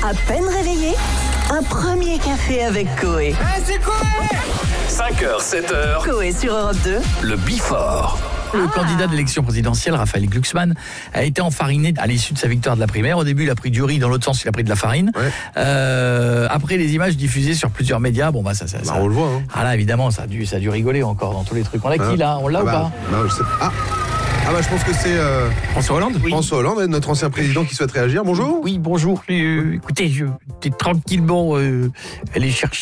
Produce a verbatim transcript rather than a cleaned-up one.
À peine réveillé, un premier café avec Coé. Ah, c'est Coé! cinq heures, sept heures. Coé sur Europe deux. Le Bifort. Le ah. candidat de l'élection présidentielle, Raphaël Glucksmann, a été enfariné à l'issue de sa victoire de la primaire. Au début, il a pris du riz, dans l'autre sens, il a pris de la farine. Ouais. Euh, après, les images diffusées sur plusieurs médias, bon bah ça, ça, bah, ça on le voit. Hein. Ah là, évidemment, ça a dû, ça a dû rigoler encore dans tous les trucs. On a ah. qui là? On l'a ah ou bah, pas bah, je sais pas. Ah. Ah bah je pense que c'est euh, François Hollande. Oui. François Hollande, notre ancien président qui souhaite réagir. Bonjour. Oui, bonjour. Euh, écoutez, je t'ai tranquillement euh, allé chercher